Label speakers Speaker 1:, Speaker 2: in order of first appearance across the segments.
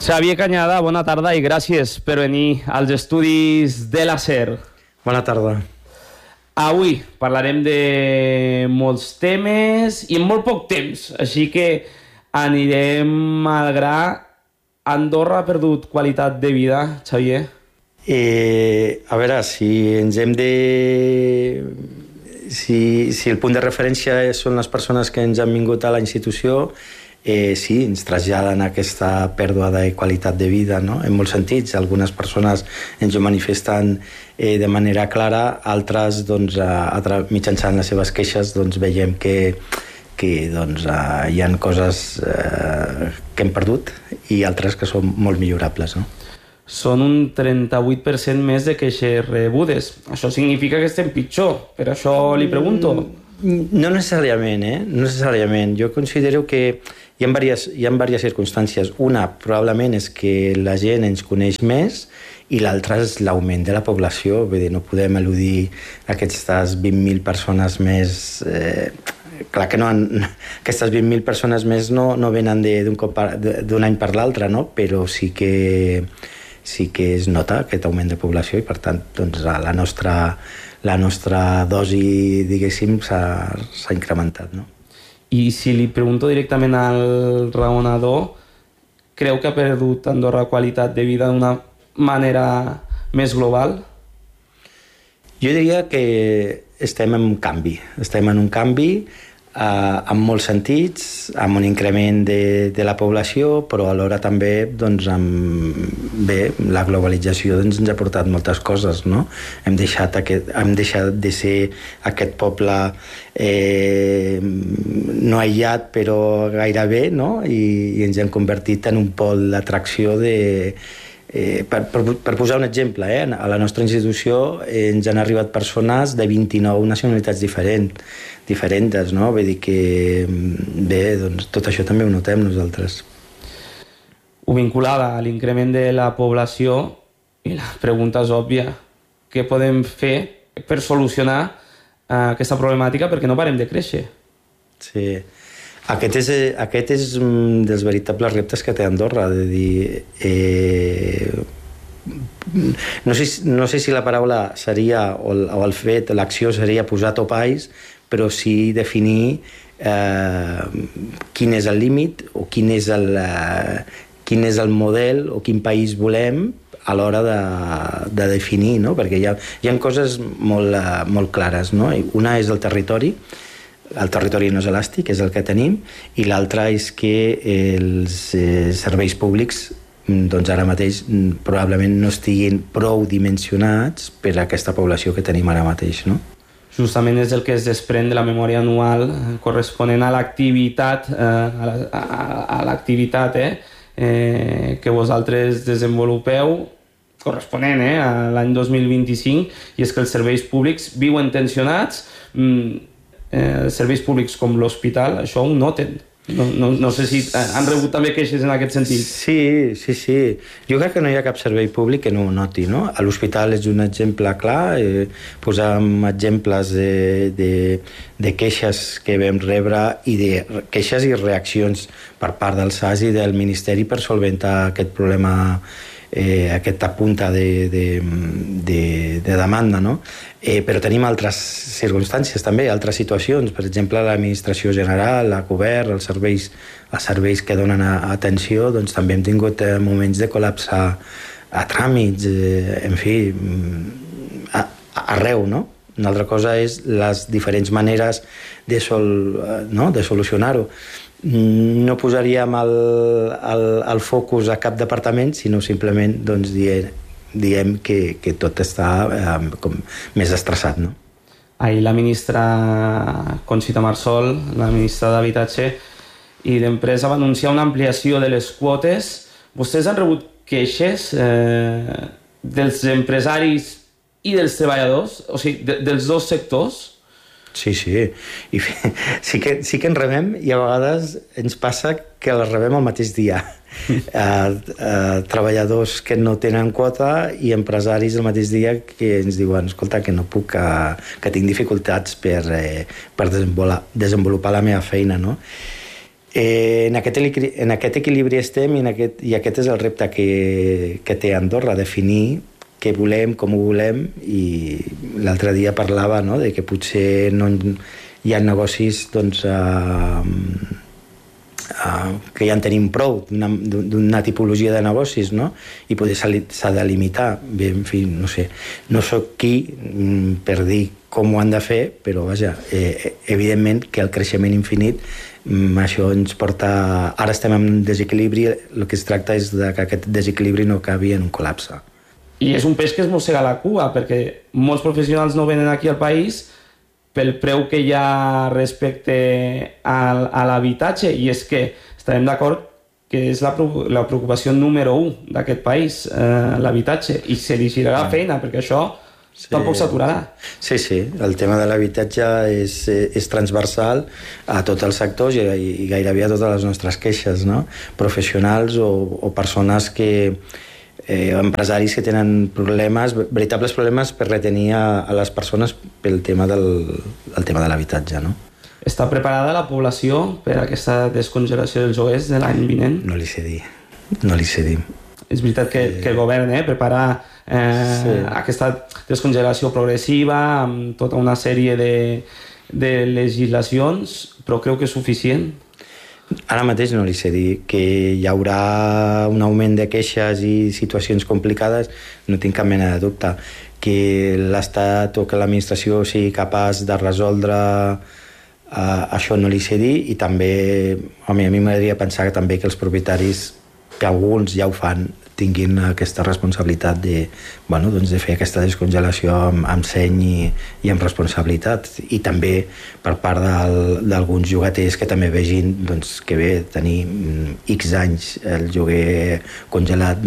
Speaker 1: Xavier Canyada, bona tarda i gràcies per venir als estudis de la SER.
Speaker 2: Bona tarda.
Speaker 1: Avui parlarem de molts temes i en molt poc temps, així que anirem al gra. Andorra ha perdut qualitat de vida, Xavier?
Speaker 2: A veure, si ens hem de... Si el punt de referència són les persones que ens han vingut a la institució, sí, ens traslladen aquesta pèrdua de qualitat de vida, no? En molts sentits. Algunes persones ens ho manifesten de manera clara, altres, doncs, mitjançant les seves queixes, doncs, veiem que doncs, hi ha coses que hem perdut i altres que són molt millorables, no?
Speaker 1: Són un 38% més de queixes rebudes. Això significa que estem pitjor. Per això li pregunto.
Speaker 2: No necessàriament, No necessàriament. Jo considero que hi ha diverses circumstàncies. Una, probablement, és que la gent ens coneix més i l'altra és l'augment de la població. Vull dir, no podem eludir aquestes 20.000 persones més... Clar que aquestes 20.000 persones més no venen d'un any per l'altre, no? Però sí que es nota aquest augment de població i, per tant, doncs, la nostra dosi, diguéssim, s'ha incrementat, no?
Speaker 1: I si li pregunto directament al raonador, creu que ha perdut Andorra qualitat de vida d'una manera més global?
Speaker 2: Jo diria que estem en un canvi. Estem en un canvi en molts sentits, amb un increment de la població, però alhora també, doncs, la globalització ens ha portat moltes coses, no? Hem deixat de ser aquest poble no aïllat, però gairebé, no? I ens hem convertit en un pol d'atracció per posar un exemple, a la nostra institució ens han arribat persones de 29 nacionalitats diferents, no? Vull dir que, bé, doncs tot això també ho notem nosaltres.
Speaker 1: Ho vinculava a l'increment de la població i la pregunta és òbvia. Què podem fer per solucionar aquesta problemàtica perquè no parem de créixer?
Speaker 2: Sí. Aquest és un dels veritables reptes que té Andorra, de dir... No sé si la paraula seria, o el fet, l'acció seria posar topalls, però sí definir quin és el límit o quin és el model o quin país volem a l'hora de definir, no? Perquè hi ha coses molt clares, no? Una és el territori no és elàstic, és el que tenim, i l'altre és que els serveis públics, doncs ara mateix probablement no estiguin prou dimensionats per a aquesta població que tenim ara mateix, no?
Speaker 1: Justament és el que es desprèn de la memòria anual corresponent a l'activitat que vosaltres desenvolupeu corresponent a l'any 2025, i és que els serveis públics viuen tensionats. Serveis públics com l'hospital això ho noten. No sé si han rebut també queixes en aquest sentit.
Speaker 2: Sí. Jo crec que no hi ha cap servei públic que no ho noti, no? A l'hospital és un exemple clar. Posàvem exemples de queixes que vam rebre i de queixes i reaccions per part del SAS i del Ministeri per solventar aquest problema, aquesta punta de demanda, no? Però tenim altres circumstàncies també, altres situacions. Per exemple, l'administració general, la govern, els serveis que donen atenció, doncs també hem tingut moments de col·lapse a tràmits, en fi, arreu, no? Una altra cosa és les diferents maneres de solucionar-ho. No posaríem el focus a cap departament, sinó simplement, doncs, diem que tot està més estressat, no?
Speaker 1: Ahir la ministra Conxita Marsol, la ministra d'Habitatge i d'Empresa, va anunciar una ampliació de les quotes. Vostès han rebut queixes dels empresaris i dels treballadors, o sigui, dels dos sectors?
Speaker 2: Sí. I sí que en rebem, i a vegades ens passa que les rebem el mateix dia. Treballadors que no tenen quota i empresaris el mateix dia que ens diuen: escolta, que no puc, que tinc dificultats per desenvolupar la meva feina, no? En aquest equilibri estem i aquest és el repte que té Andorra, definir què volem, com ho volem, i l'altre dia parlava, no?, de que potser no hi ha negocis doncs, que ja en tenim prou d'una tipologia de negocis, no?, i poder s'ha de limitar. Bé, en fi, no sé, no sóc qui per dir com ho han de fer, però vaja, evidentment que el creixement infinit, això ens porta... Ara estem en desequilibri, el que es tracta és que aquest desequilibri no acabi en un col·lapse.
Speaker 1: I és un peix que es mossega la cua, perquè molts professionals no venen aquí al país pel preu que hi ha respecte a l'habitatge, i és que estarem d'acord que és la preocupació número 1 d'aquest país, l'habitatge, i se li girarà feina, perquè això tampoc s'aturarà.
Speaker 2: Sí, el tema de l'habitatge és transversal a tots els sectors i gairebé a totes les nostres queixes, no?, professionals o persones que... empresaris que tenen problemes, veritables problemes per retenir a les persones pel tema de l'habitatge, no?
Speaker 1: Està preparada la població per a aquesta descongelació dels lloguers de l'any vinent?
Speaker 2: No li sé dir.
Speaker 1: És veritat que el govern prepara aquesta descongelació progressiva amb tota una sèrie de legislacions, però creu que és suficient?
Speaker 2: Ara mateix no li sé dir. Que hi haurà un augment de queixes i situacions complicades, no tinc cap mena de dubte. Que l'Estat o que l'administració sigui capaç de resoldre això no li sé dir, i també, a mi m'agradaria pensar que també que els propietaris, que alguns ja ho fan, tinguin aquesta responsabilitat de fer aquesta descongelació amb seny i amb responsabilitat, i també per part d'alguns llogaters que també vegin que bé, tenir X anys el lloguer congelat,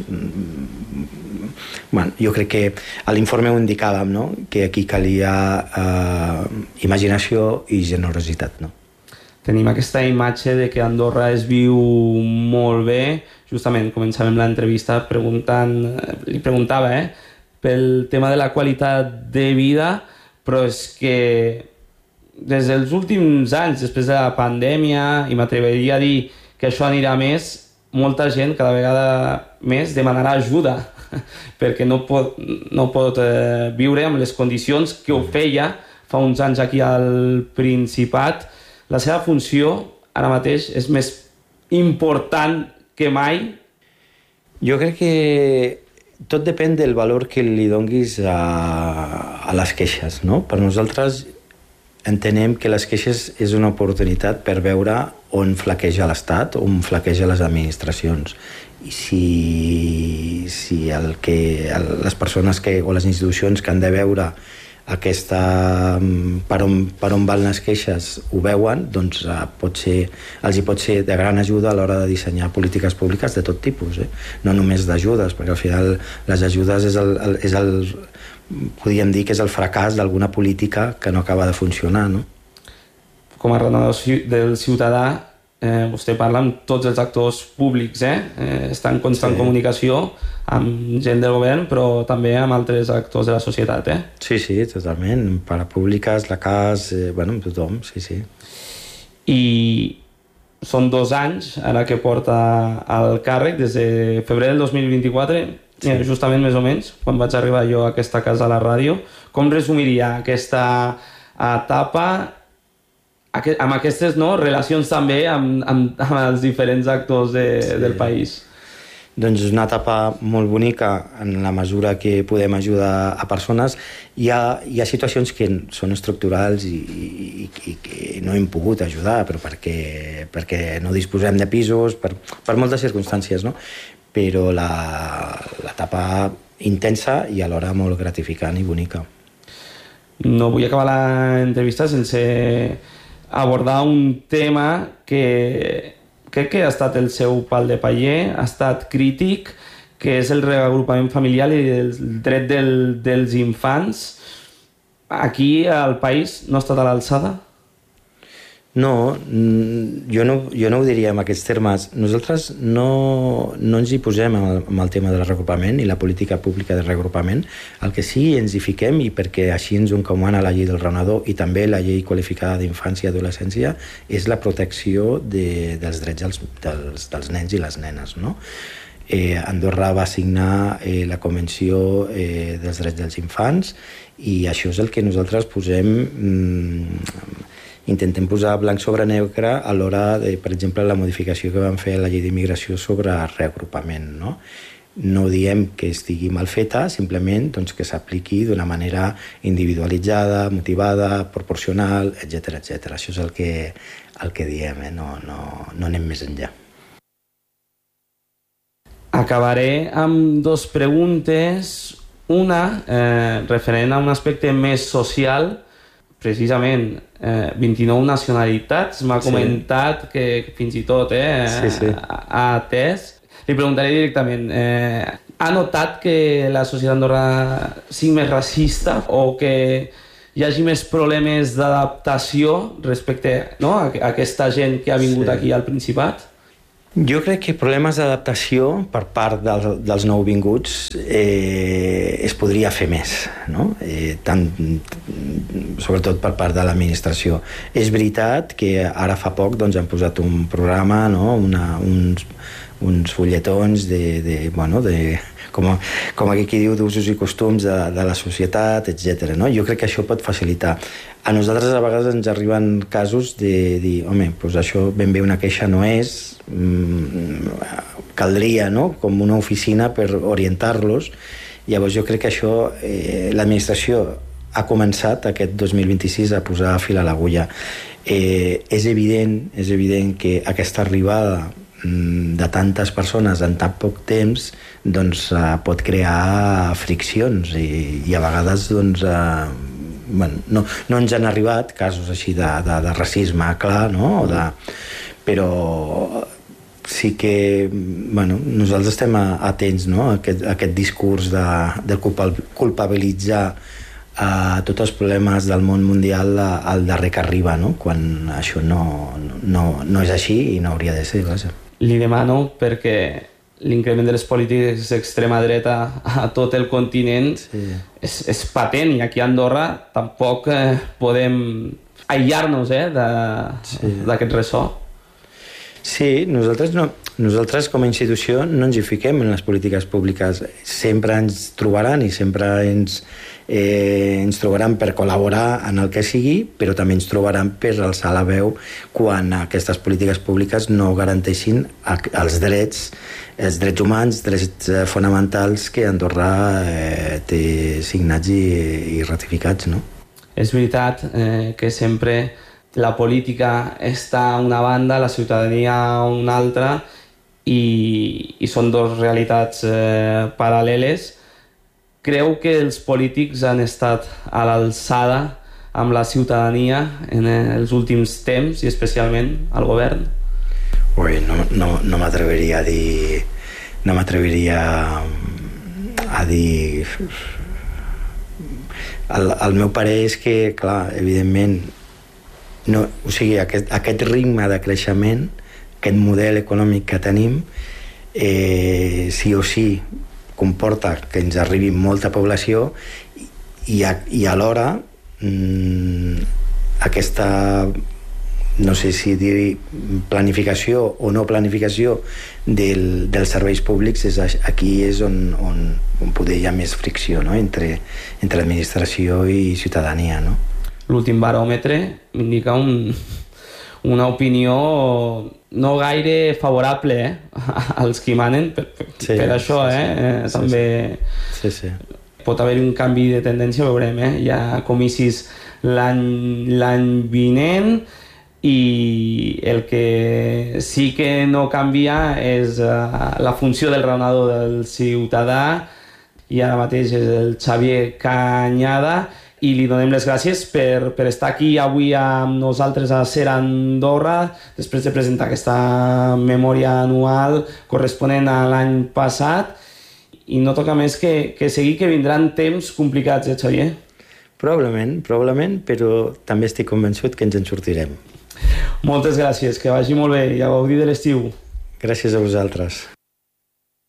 Speaker 2: jo crec que a l'informe ho indicàvem, no?, que aquí calia imaginació i generositat, no?
Speaker 1: Tenim aquesta imatge de que Andorra es viu molt bé. Justament començàvem l'entrevista li preguntava pel tema de la qualitat de vida, però és que des dels últims anys, després de la pandèmia, i m'atreviria a dir que això anirà més, molta gent cada vegada més demanarà ajuda perquè no pot viure amb les condicions que ho feia fa uns anys aquí al Principat. La seva funció ara mateix és més important que mai?
Speaker 2: Jo crec que tot depèn del valor que li donguis a les queixes, no? Per nosaltres entenem que les queixes és una oportunitat per veure on flaqueja l'Estat, on flaqueja les administracions. I si les persones o les institucions que han de veure per on van les queixes ho veuen, doncs els hi pot ser de gran ajuda a l'hora de dissenyar polítiques públiques de tot tipus, no només d'ajudes, perquè al final les ajudes podríem dir que és el fracàs d'alguna política que no acaba de funcionar, no?
Speaker 1: Com a renovador del ciutadà, vostè parla amb tots els actors públics, està en constant comunicació amb gent del govern, però també amb altres actors de la societat,
Speaker 2: Sí, totalment. Parapúbliques, la CAS, amb tothom, sí.
Speaker 1: I són 2 anys ara que porta al càrrec, des de febrer del 2024, justament més o menys, quan vaig arribar jo a aquesta casa a la ràdio. Com resumiria aquesta etapa amb aquestes relacions també amb els diferents actors del país?
Speaker 2: Doncs és una etapa molt bonica en la mesura que podem ajudar a persones. Hi ha situacions que són estructurals i que no hem pogut ajudar, però perquè no disposem de pisos, per moltes circumstàncies, no? Però l'etapa intensa i alhora molt gratificant i bonica.
Speaker 1: No vull acabar l'entrevista sense abordar un tema que crec que ha estat el seu pal de paller, ha estat crític, que és el reagrupament familiar i el dret dels infants. Aquí al país no ha estat a l'alçada?
Speaker 2: No, jo no ho diria en aquests termes. Nosaltres no ens hi posem amb el tema del reagrupament i la política pública de reagrupament. El que sí ens hi fiquem, i perquè així ens ho encomana la llei del raonador i també la llei qualificada d'infància i adolescència, és la protecció dels drets dels nens i les nenes, no? Andorra va signar la Convenció dels Drets dels Infants i això és el que nosaltres intentem posar blanc sobre negre a l'hora de, per exemple, la modificació que van fer a la llei d'immigració sobre reagrupament, no? No diem que estigui mal feta, simplement doncs, que s'apliqui d'una manera individualitzada, motivada, proporcional, etc etc. Això és el que diem, no anem més enllà.
Speaker 1: Acabaré amb dues preguntes. Una, referent a un aspecte més social, precisament 29 nacionalitats, m'ha comentat que fins i tot ha atès. Li preguntaré directament, ha notat que la societat andorrana sigui més racista o que hi hagi més problemes d'adaptació respecte a aquesta gent que ha vingut aquí al Principat?
Speaker 2: Jo crec que problemes d'adaptació per part dels nouvinguts es podria fer més, no? Sobretot per part de l'administració. És veritat que ara fa poc han posat un programa, no? uns fulletons com aquí diu, d'usos i costums de la societat, etc. No? Jo crec que això pot facilitar. A nosaltres a vegades ens arriben casos de dir, home, doncs això ben bé una queixa no és, caldria, no?, com una oficina per orientar-los. Llavors jo crec que això l'administració ha començat aquest 2026 a posar fil a l'agulla. És evident que aquesta arribada de tantes persones en tan poc temps doncs pot crear friccions i a vegades doncs no ens han arribat casos així de racisme clar, no? Però sí que nosaltres estem atents, no? a aquest discurs de culpabilitzar a tots els problemes del món mundial al darrer que arriba, no? Quan això no és així i no hauria de ser.
Speaker 1: Li demano perquè l'increment de les polítiques d'extrema dreta a tot el continent és patent, i aquí a Andorra tampoc podem aïllar-nos d'aquest ressò.
Speaker 2: Sí, nosaltres com a institució no ens hi fiquem en les polítiques públiques. Sempre ens trobaran i sempre ens trobaran per col·laborar en el que sigui, però també ens trobaran per alçar la veu quan aquestes polítiques públiques no garanteixin els drets humans, drets fonamentals que Andorra té signats i ratificats, no?
Speaker 1: És veritat que sempre la política està a una banda, la ciutadania a una altra, i són dues realitats paral·leles. Creu que els polítics han estat a l'alçada amb la ciutadania en els últims temps, i especialment al govern?
Speaker 2: Ui, no m'atreviria a dir... No m'atreviria a dir... El meu parer és que, clar, evidentment, o sigui, aquest ritme de creixement, aquest model econòmic que tenim, sí o sí comporta que ens arribi molta població i alhora aquesta, no sé si dir planificació o no planificació dels serveis públics, aquí és on poder hi ha més fricció, no? entre administració i ciutadania, no?
Speaker 1: L'últim baròmetre indica una opinió no gaire favorable als qui manen per això, també pot haver-hi un canvi de tendència, veurem, hi ha comicis l'any vinent, i el que sí que no canvia és la funció del raonador del ciutadà, i ara mateix és el Xavier Cañada, i li donem les gràcies per estar aquí avui amb nosaltres a Ser Andorra, després de presentar aquesta memòria anual corresponent a l'any passat. I no toca més que seguir, que vindran temps complicats, Xavier?
Speaker 2: Probablement, però també estic convençut que ens en sortirem.
Speaker 1: Moltes gràcies, que vagi molt bé i a gaudir de l'estiu.
Speaker 2: Gràcies a vosaltres.